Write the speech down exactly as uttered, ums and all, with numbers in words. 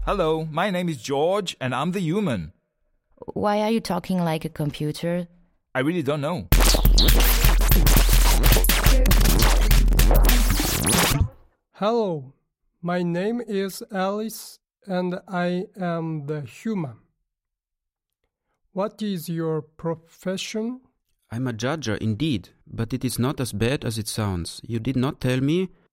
Hello, my name is George and I'm the human. Why are you talking like a computer? I really don't know. Hello, my name is Alice and I am the human. What is your profession? I'm a judger indeed, but it is not as bad as it sounds. You did not tell me